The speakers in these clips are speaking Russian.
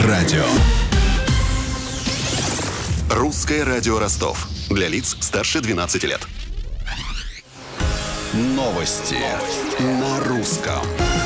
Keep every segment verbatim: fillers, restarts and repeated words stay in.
радио. Русское радио Ростов. Для лиц старше двенадцати лет. Новости на русском.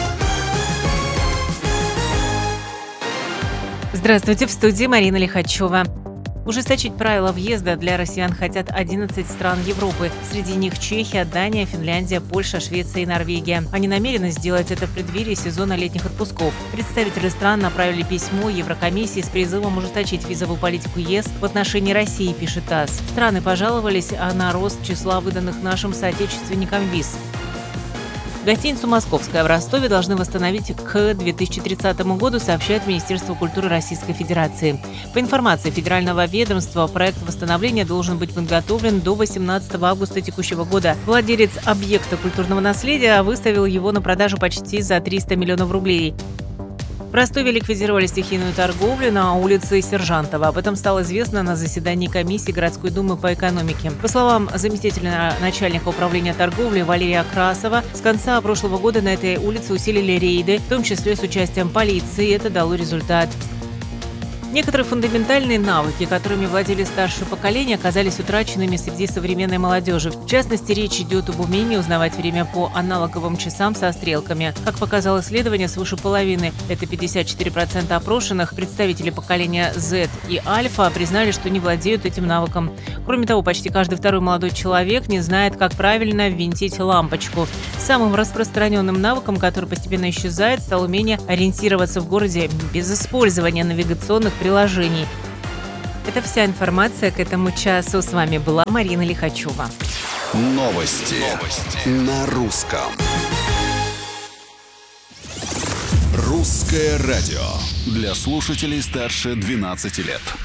Здравствуйте, в студии Марина Лихачева. Ужесточить правила въезда для россиян хотят одиннадцать стран Европы. Среди них Чехия, Дания, Финляндия, Польша, Швеция и Норвегия. Они намерены сделать это в преддверии сезона летних отпусков. Представители стран направили письмо Еврокомиссии с призывом ужесточить визовую политику ЕС в отношении России, пишет ТАСС. Страны пожаловались на рост числа выданных нашим соотечественникам виз. Гостиницу «Московская» в Ростове должны восстановить к две тысячи тридцатому году, сообщает Министерство культуры Российской Федерации. По информации федерального ведомства, проект восстановления должен быть подготовлен до восемнадцатого августа текущего года. Владелец объекта культурного наследия выставил его на продажу почти за триста миллионов рублей. В Ростове ликвидировали стихийную торговлю на улице Сержантова. Об этом стало известно на заседании комиссии городской думы по экономике. По словам заместителя начальника управления торговли Валерия Красова, с конца прошлого года на этой улице усилили рейды, в том числе с участием полиции, и это дало результат. Некоторые фундаментальные навыки, которыми владели старшее поколение, оказались утраченными среди современной молодежи. В частности, речь идет об умении узнавать время по аналоговым часам со стрелками. Как показало исследование, свыше половины, это пятьдесят четыре процента опрошенных, представители поколения Z и Альфа признали, что не владеют этим навыком. Кроме того, почти каждый второй молодой человек не знает, как правильно ввинтить лампочку. Самым распространенным навыком, который постепенно исчезает, стало умение ориентироваться в городе без использования навигационных приложений. Это вся информация к этому часу. С вами была Марина Лихачева. Новости, Новости. на русском. Русское радио для слушателей старше двенадцати лет.